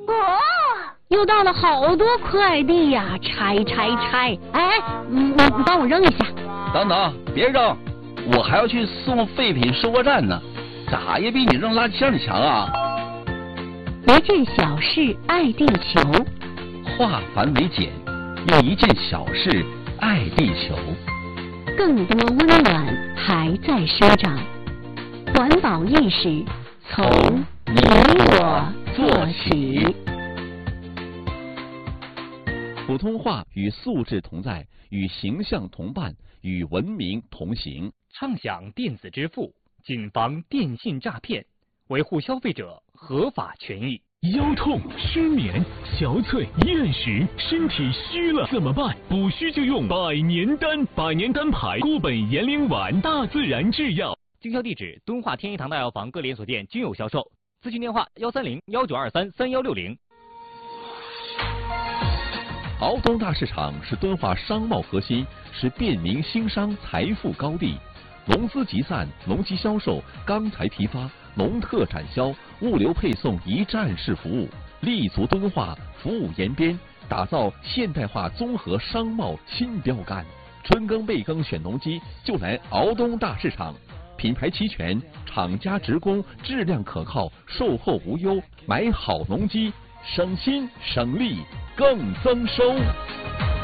哦，又到了好多快递呀，拆！哎，你帮我扔一下。 等等，别扔，我还要去送废品收货站呢，咋也比你扔垃圾箱强啊！ 一件小事爱地球， 化繁为简，用一件小事爱地球。 更多温暖还在生长，环保意识从你我做起。 普通话与素质同在，与形象同伴，与文明同行。 畅享电子支付，谨防电信诈骗，维护消费者合法权益。 腰痛、失眠、憔悴、厌食，身体虚了怎么办？补虚就用百年丹牌固本延龄丸，大自然制药。 经销地址：敦化天一堂大药房各连锁店均有销售。咨询电话：130-1923-3160。 敖东大市场是敦化商贸核心，是便民兴商财富高地。农资集散、农机销售、钢材批发、农特产销、物流配送一站式服务，立足敦化，服务延边，打造现代化综合商贸新标杆。春耕备耕选农机，就来敖东大市场。品牌齐全，厂家直供，质量可靠，售后无忧。买好农机，省心省力更增收。